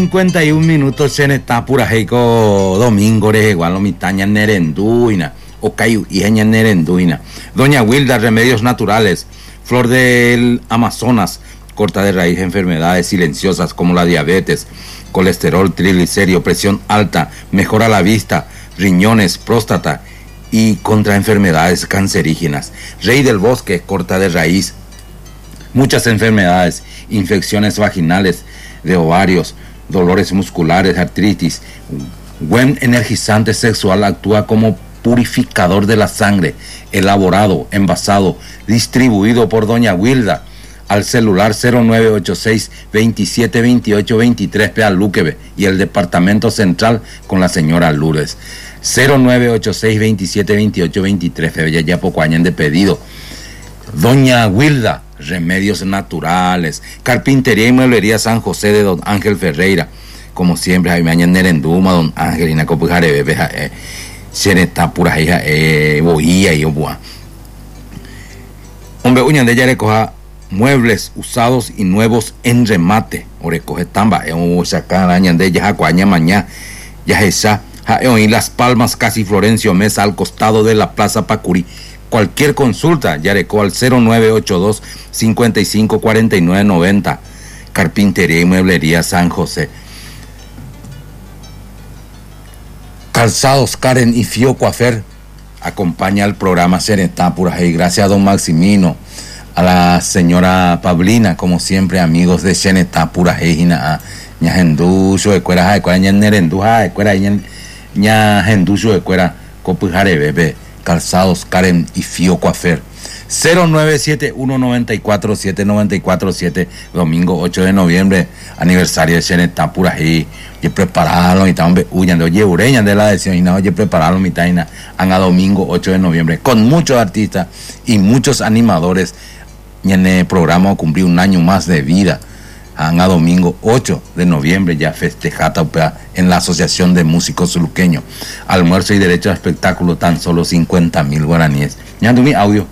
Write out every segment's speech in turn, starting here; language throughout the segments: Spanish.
51 minutos en esta pura heico domingo de igual mitaña nerenduina o cayu y eña nerenduina. Doña Wilda, remedios naturales, flor del Amazonas, corta de raíz enfermedades silenciosas como la diabetes, colesterol, triglicérido, presión alta, mejora la vista, riñones, próstata y contra enfermedades cancerígenas. Rey del bosque, corta de raíz, muchas enfermedades, infecciones vaginales, de ovarios, dolores musculares, artritis. Buen energizante sexual, actúa como purificador de la sangre, elaborado, envasado, distribuido por Doña Wilda al celular 0986-2728-23 Pealuquebe y el departamento central con la señora Lourdes. 0986-2728-23 ya poco años de pedido. Doña Wilda, remedios naturales, carpintería y mueblería San José de don Ángel Ferreira, como siempre, Jaime Añez Nerenduma, don Ángel y Nacopujare, bebé, Xeneta pura hija, boía y obua. Hombre, uñan de ella recoja muebles usados y nuevos en remate, o recoge tamba, sacar añan de ella, jacuaña mañana, ya esa, y Las Palmas, casi Florencio Mesa, al costado de la Plaza Pacurí. Cualquier consulta, Yareco al 0982-554990. Carpintería y mueblería San José. Calzados Karen y Fio Coafer acompaña al programa Serenitá Pura y gracias a don Maximino, a la señora Pablina, como siempre, amigos de Serenitá Pura y ña Hendusho de cuera, ña Nerenduja de cuera, ña Hendusho de cuera, copujare bebé. Calzados Karen y Fio Coafer. 0971-94-794-7, domingo 8 de noviembre, aniversario de Serenitá Pura y prepararlo y también huyan de oye ureñan de la decisión y no oye prepararlo mi taina a domingo 8 de noviembre con muchos artistas y muchos animadores y en el programa cumplir un año más de vida a domingo 8 de noviembre ya festejata en la Asociación de Músicos Luqueños. Almuerzo y derecho a espectáculo tan solo 50,000 guaraníes. Ya mi audio.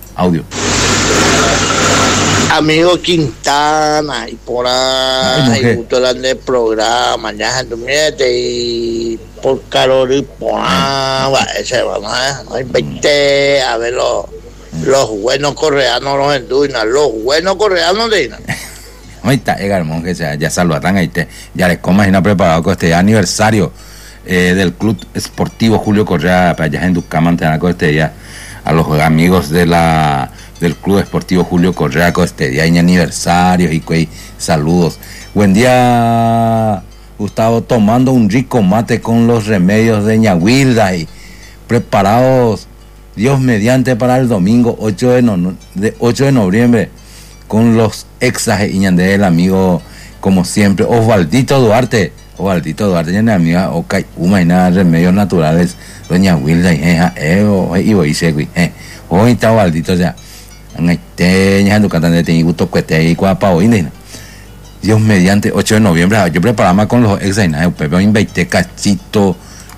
Amigo Quintana y por ahí gusto del programa ya y por calor y por ese vamos a 20 a ver los buenos coreanos los buenos coreanos de ahorita Egarmón que ya saludan ahí ya les comas y no preparado con este aniversario del Club Esportivo Julio Correa para allá en Ducamante con este día a los amigos del Club Esportivo Julio Correa con este día en aniversario y saludos. Buen día Gustavo, tomando un rico mate con los remedios de Ña Wilda y preparados Dios mediante para el domingo 8 de noviembre con los exajes y del amigo, como siempre, Osvaldito Duarte, y la amiga Oca Uma y nada, remedios naturales, Doña Wilda y voy segui, hoy está Osvaldito ya, ña cantante de gusto cuete y cuapa hoy, Dios mediante 8 de noviembre, yo preparaba con los exajes, Pepe invité cachito,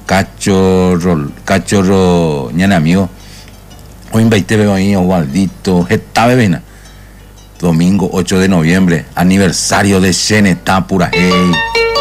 cachorro, ña amigo, hoy invité bebé Osvaldito, está bebena. Domingo 8 de noviembre, aniversario de Serenitá Pura.